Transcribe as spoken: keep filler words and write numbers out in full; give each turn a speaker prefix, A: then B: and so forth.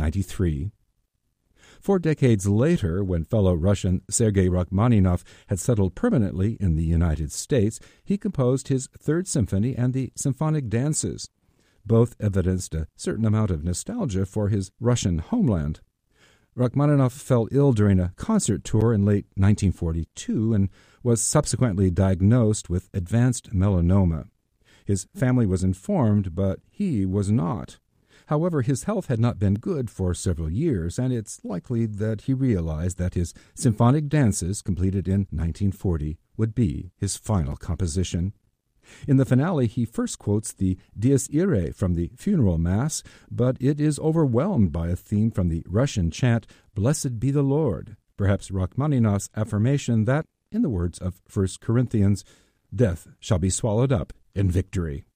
A: ninety-three. Four decades later, when fellow Russian Sergei Rachmaninoff had settled permanently in the United States, he composed his Third Symphony and the Symphonic Dances. Both evidenced a certain amount of nostalgia for his Russian homeland. Rachmaninoff fell ill during a concert tour in late nineteen forty-two and was subsequently diagnosed with advanced melanoma. His family was informed, but he was not. However, his health had not been good for several years, and it's likely that he realized that his Symphonic Dances, completed in nineteen forty, would be his final composition. In the finale, he first quotes the Dies Irae from the funeral mass, but it is overwhelmed by a theme from the Russian chant, "Blessed be the Lord," perhaps Rachmaninoff's affirmation that, in the words of First Corinthians, death shall be swallowed up in victory.